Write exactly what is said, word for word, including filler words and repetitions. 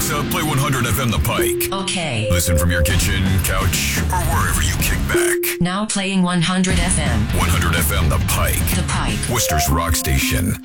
Alexa, play one hundred F M The Pike. Okay. Listen from your kitchen, couch, or wherever you kick back. Now playing one hundred F M. one hundred F M The Pike. The Pike. Worcester's rock station.